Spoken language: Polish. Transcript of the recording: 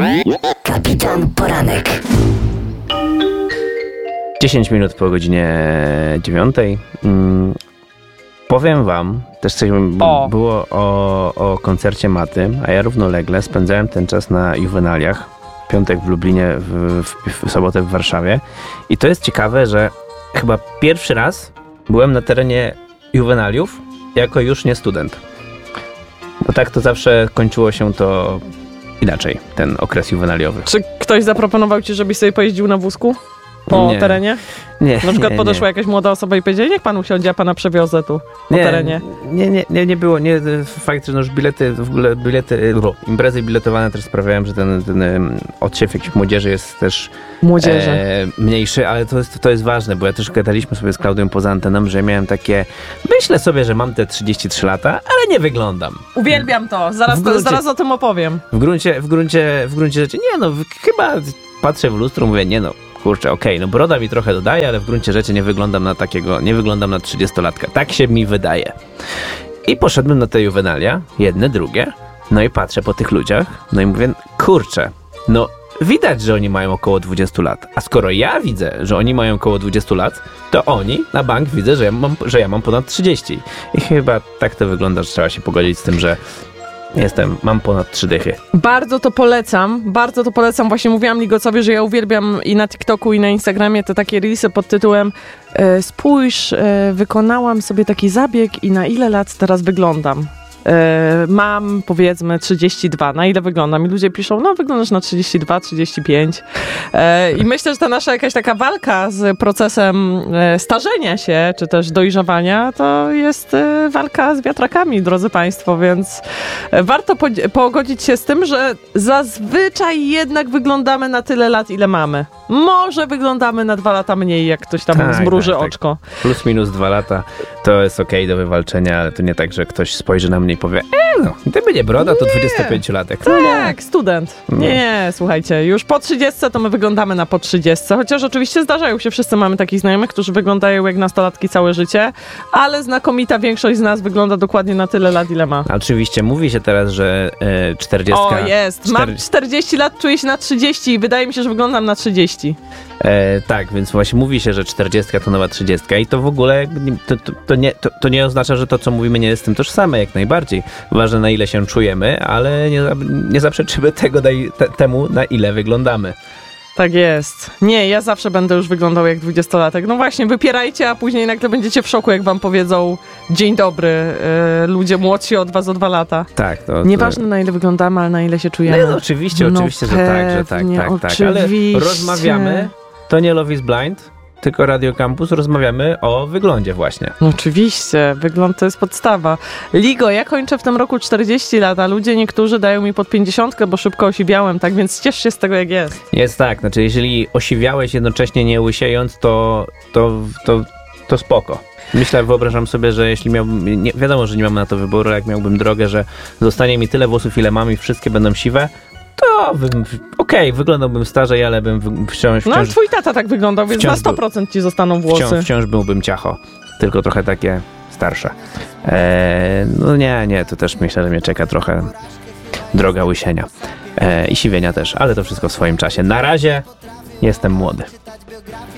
Kapitan Poranek. 10 minut po godzinie 9. Powiem wam, też coś było o koncercie Maty, a ja równolegle spędzałem ten czas na Juwenaliach. Piątek w Lublinie, w sobotę w Warszawie. I to jest ciekawe, że chyba pierwszy raz byłem na terenie Juwenaliów jako już nie student. Bo tak to zawsze kończyło się to inaczej, ten okres juwenaliowy. Czy ktoś zaproponował ci, żebyś sobie pojeździł na wózku po terenie? Nie. Na przykład podeszła jakaś młoda osoba i powiedziała, niech pan usiądzie, a pana przewiozę tu po terenie. Nie było. Fakt, że już imprezy biletowane też sprawiają, że ten odsiew jakiejś młodzieży jest też mniejszy, ale to jest ważne, bo ja też gadaliśmy sobie z Klaudią poza anteną, że miałem takie, myślę sobie, że mam te 33 lata, ale nie wyglądam. Uwielbiam to, zaraz o tym opowiem. W gruncie rzeczy, chyba patrzę w lustro, mówię, kurczę, okej, broda mi trochę dodaje, ale w gruncie rzeczy nie wyglądam na 30-latka. Tak się mi wydaje. I poszedłem na te juwenalia, jedne, drugie, i patrzę po tych ludziach, i mówię, kurczę, widać, że oni mają około 20 lat. A skoro ja widzę, że oni mają około 20 lat, to oni na bank widzę, że ja mam ponad 30. I chyba tak to wygląda, że trzeba się pogodzić z tym, że mam ponad 3 dychy. Bardzo to polecam. Właśnie mówiłam Ligocowi, że ja uwielbiam i na TikToku, i na Instagramie te takie reelsy pod tytułem spójrz, wykonałam sobie taki zabieg i na ile lat teraz wyglądam. Mam powiedzmy 32, na ile wyglądam? I ludzie piszą, wyglądasz na 32, 35. I myślę, że ta nasza jakaś taka walka z procesem starzenia się, czy też dojrzewania, to jest walka z wiatrakami, drodzy państwo, więc warto pogodzić się z tym, że zazwyczaj jednak wyglądamy na tyle lat, ile mamy. Może wyglądamy na 2 lata mniej, jak ktoś tam zmruży oczko. Plus minus 2 lata to jest okej do wywalczenia, ale to nie tak, że ktoś spojrzy na mnie i powie, gdyby nie broda, to 25-latek. Tak, student. Nie, słuchajcie, już po 30 to my wyglądamy na po 30, chociaż oczywiście zdarzają się, wszyscy mamy takich znajomych, którzy wyglądają jak nastolatki całe życie, ale znakomita większość z nas wygląda dokładnie na tyle lat, ile ma. A oczywiście mówi się teraz, że 40... O, jest. Mam 40 lat, czuję się na 30 i wydaje mi się, że wyglądam na 30. Tak, więc właśnie mówi się, że 40 to nowa 30 i to w ogóle to nie oznacza, że to, co mówimy, nie jest z tym tożsame, jak najbardziej. Ważne, na ile się czujemy, ale nie zaprzeczymy temu, na ile wyglądamy. Tak jest. Nie, ja zawsze będę już wyglądał jak 20-latek. No właśnie, wypierajcie, a później nagle będziecie w szoku, jak wam powiedzą dzień dobry, ludzie młodsi od was o 2 lata. Tak. Nieważne, na ile wyglądamy, ale na ile się czujemy. Oczywiście, że tak. Ale rozmawiamy, to nie Love is Blind, tylko Radio Campus, rozmawiamy o wyglądzie właśnie. Oczywiście, wygląd to jest podstawa. Ligo, ja kończę w tym roku 40 lat, a ludzie niektórzy dają mi pod 50, bo szybko osiwiałem, tak więc ciesz się z tego, jak jest. Jest tak, znaczy jeżeli osiwiałeś jednocześnie nie łysiejąc, to spoko. Wyobrażam sobie, że jeśli miałbym, wiadomo, że nie mam na to wyboru, ale jak miałbym drogę, że zostanie mi tyle włosów, ile mam i wszystkie będą siwe, to wyglądałbym starzej, ale bym wciąż... No, twój tata tak wyglądał, więc na 100% ci zostaną włosy. Wciąż byłbym ciacho, tylko trochę takie starsze. To też myślę, że mnie czeka trochę droga łysienia. I siwienia też, ale to wszystko w swoim czasie. Na razie jestem młody.